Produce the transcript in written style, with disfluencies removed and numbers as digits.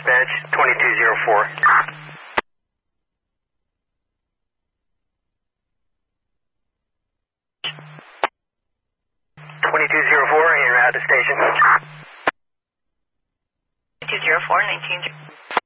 dispatch, 2204. 2204, en route to station. 2204, 19.